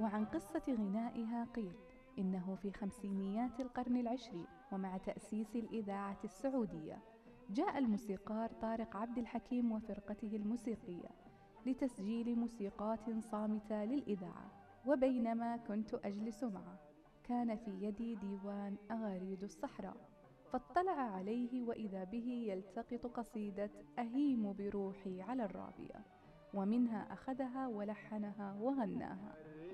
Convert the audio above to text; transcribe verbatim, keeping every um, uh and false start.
وعن قصة غنائها قيل إنه في خمسينيات القرن العشرين ومع تأسيس الإذاعة السعودية جاء الموسيقار طارق عبد الحكيم وفرقته الموسيقية لتسجيل موسيقات صامتة للإذاعة، وبينما كنت أجلس معه كان في يدي ديوان أغاريد الصحراء، فاطلع عليه وإذا به يلتقط قصيدة أهيم بروحي على الرابية، ومنها أخذها ولحنها وغناها.